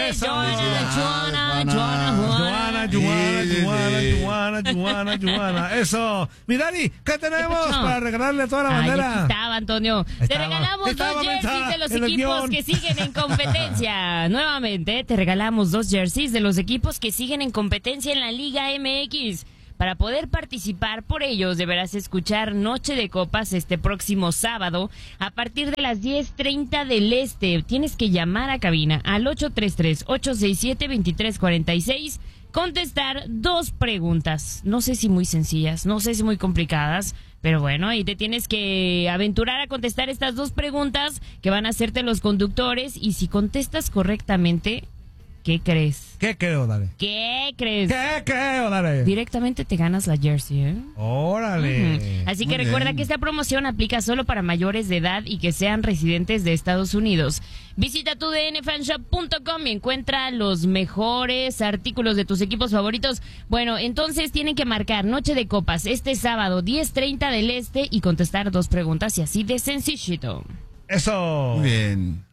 Eso. Joana. Eso. Mi Dani, ¿qué tenemos para regalarle a toda la bandera? Aquí estaba, Antonio. Te regalamos dos jerseys de los equipos que siguen en competencia. Nuevamente, te regalamos dos jerseys de los equipos que siguen en competencia en la Liga MX. Para poder participar por ellos, deberás escuchar Noche de Copas este próximo sábado a partir de las 10:30 del Este. Tienes que llamar a cabina al 833-867-2346, contestar dos preguntas. No sé si muy sencillas, no sé si muy complicadas, pero bueno, ahí te tienes que aventurar a contestar estas dos preguntas que van a hacerte los conductores, y si contestas correctamente, ¿qué crees? ¿Qué creo, dale? ¿Qué crees? ¿Qué creo, dale? Directamente te ganas la jersey, ¿eh? Órale. Así que recuerda que esta promoción aplica solo para mayores de edad y que sean residentes de Estados Unidos. Visita tu dnfanshop.com y encuentra los mejores artículos de tus equipos favoritos. Bueno, entonces tienen que marcar Noche de Copas este sábado 10:30 del Este y contestar dos preguntas, y así de sencillito. Eso. Muy bien.